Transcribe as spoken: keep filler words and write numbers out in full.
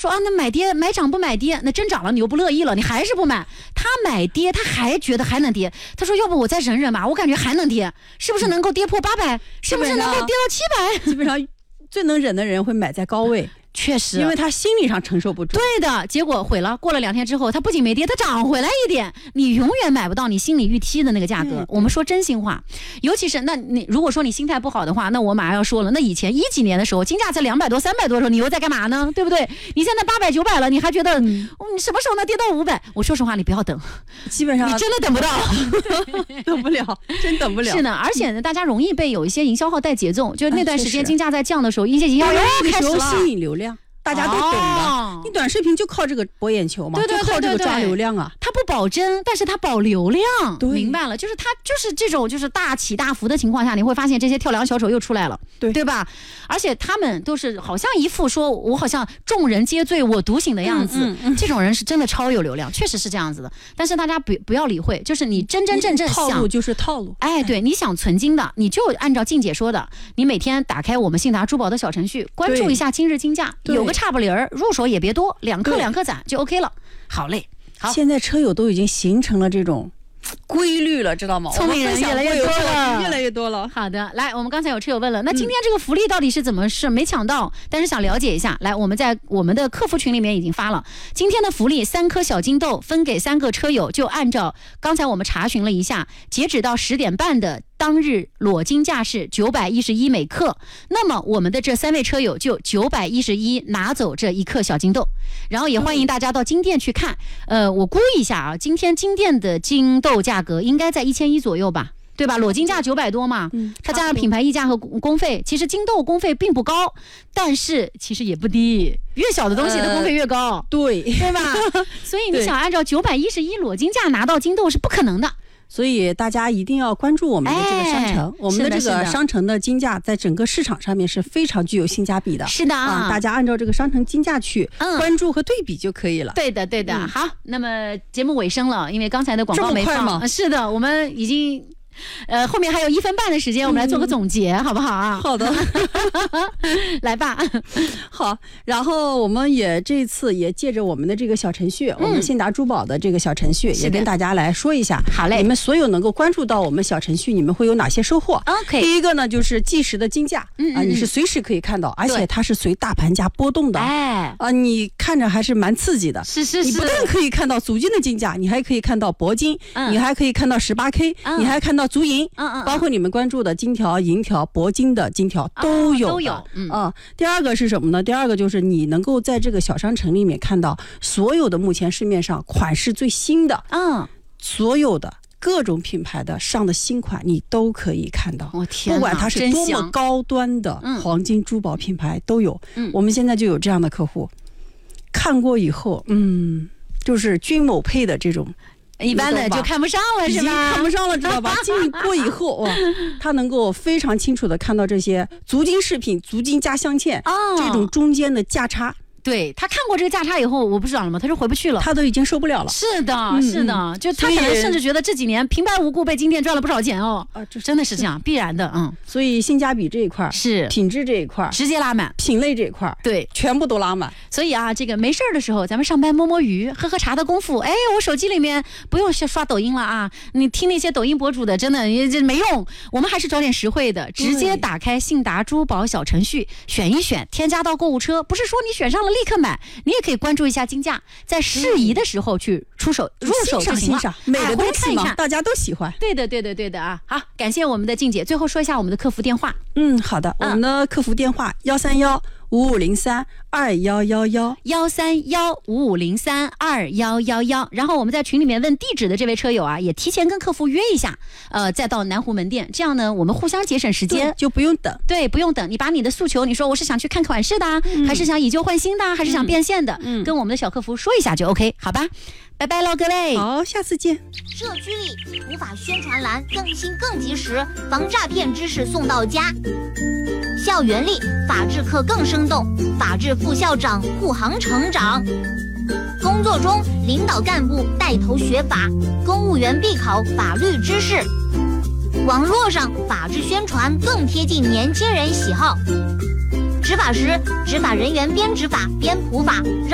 说啊，那买跌买涨不买跌，那真涨了你又不乐意了，你还是不买。他买跌，他还觉得还能跌，他说要不我再忍忍吧，我感觉还能跌，是不是能够跌破八百？是不是能够跌到七百？ 基本上最能忍的人会买在高位。 确实， 因为他心理上承受不住。 对的，结果毁了。过了两天之后，它不仅没跌，它涨回来一点，你永远买不到你心里预期的那个价格。我们说真心话，尤其是那你如果说你心态不好的话，那我马上要说了，那以前一几年的时候，金价才两百多、三百多的时候，你又在干嘛呢？对不对？你现在八百、九百了，你还觉得、嗯哦、你什么时候能跌到五百？我说实话，你不要等， 基本上你真的等不到， 等不了，真等不了。 是的，而且呢，大家容易被有一些营销号带节奏，就那段时间金价在降的时候，一些营销号又开始了吸引流量。大家都懂的、哦，你短视频就靠这个博眼球嘛， 对对对对对， 就靠这个抓流量啊。 它不保真，但是它保流量。明白了，就是它就是这种就是大起大伏的情况下，你会发现这些跳梁小丑又出来了，对对吧？而且他们都是好像一副说我好像众人皆醉我独醒的样子，嗯嗯嗯、这种人是真的超有流量，确实是这样子的。但是大家不不要理会，就是你真真正正想套路就是套路， 哎，对，你想存金的，你就按照静姐说的，你每天打开我们信达珠宝的小程序，关注一下今日金价，有个差不离儿，入手也别多，两克两克攒就 OK 了。好嘞，好， 现在车友都已经形成了这种规律了，知道吗？ 聪明人越来越多了， 越来越多了。 好的，来，我们刚才有车友问了，那今天这个福利到底是怎么是没抢到？但是想了解一下，来，我们在我们的客服群里面已经发了今天的福利，三颗小金豆分给三个车友，就按照刚才我们查询了一下，截止到十点半的当日裸金价是九百一十一每克，那么我们的这三位车友就九百一十一拿走这一克小金豆，然后也欢迎大家到金店去看。呃，我估一下啊，今天金店的金豆价格应该在一千一左右吧，对吧？裸金价九百多嘛，嗯，它加上品牌溢价和工费，其实金豆工费并不高，但是其实也不低，越小的东西的工费越高，呃、 对对吧？所以你想按照九百一十一裸金价拿到金豆是不可能的。 所以大家一定要关注我们的这个商城、哎、我们的这个商城的金价在整个市场上面是非常具有性价比的。 是的啊，大家按照这个商城金价去关注和对比就可以了。 嗯、对的对的、嗯、好，那么节目尾声了，因为刚才的广告没放。 这么快吗？ 是的，我们已经呃，后面还有一分半的时间，我们来做个总结，嗯、好不好啊？ 好的， 来吧。 好，然后我们也这次也借着我们的这个小程序，嗯、我们信达珠宝的这个小程序，也跟大家来说一下。 好嘞， 你们所有能够关注到我们小程序，你们会有哪些收获 ？OK， 第一个呢就是即时的金价， 嗯嗯啊，你是随时可以看到，而且它是随大盘价波动的， 哎， 啊，你看着还是蛮刺激的。 是是是， 你不但可以看到足金的金价，你还可以看到铂金， 嗯、 你还可以看到十八 K，、嗯、你还看到足银， 嗯嗯， 包括你们关注的金条、银条、铂金的金条都有、 啊、都有。嗯啊，第二个是什么呢？第二个就是你能够在这个小商城里面看到所有的目前市面上款式最新的， 嗯， 所有的各种品牌的上的新款你都可以看到。 我天， 不管它是多么高端的黄金珠宝品牌都有。嗯，我们现在就有这样的客户，看过以后，嗯，就是君某配的这种。 一般的就看不上了，是吧？ 已经看不上了，知道吧？经过以后，哇，他能够非常清楚的看到这些足金饰品、足金加镶嵌、哦、这种中间的价差。 对，他看过这个价差以后，我不是讲了吗？他就回不去了， 他都已经受不了了。 是的，嗯、是的，就他可能甚至觉得这几年平白无故被金店赚了不少钱哦。啊，这真的是这样，必然的，嗯。 所以性价比这一块是， 品质这一块直接拉满， 品类这一块对， 全部都拉满。 所以啊，这个没事的时候，咱们上班摸摸鱼、喝喝茶的功夫，哎，我手机里面不用刷抖音了啊！你听那些抖音博主的，真的这没用。我们还是找点实惠的，直接打开信达珠宝小程序，选一选，添加到购物车。不是说你选上了立刻买，你也可以关注一下金价，在适宜的时候去出手、嗯、入手就行了。 美的东西嘛、 哎， 大家都喜欢。 对的，对的，对的啊！好，感谢我们的静姐。最后说一下我们的客服电话。 嗯，好的，嗯、我们的客服电话幺三幺五五零三二幺幺幺幺三幺五五零三二幺幺幺。然后我们在群里面问地址的这位车友啊，也提前跟客服约一下，呃，再到南湖门店，这样呢，我们互相节省时间， 就不用等。 对，不用等。你把你的诉求，你说我是想去看款式的、嗯，还是想以旧换新的，还是想变现的，嗯、跟我们的小客服说一下就 OK， 好吧？拜拜喽，各位。 好，下次见。 社区里普法宣传栏更新更及时，防诈骗知识送到家。校园里法治课更生动，法治副校长护航成长。工作中领导干部带头学法，公务员必考法律知识。网络上法治宣传更贴近年轻人喜好。执法时，执法人员边执法边普法。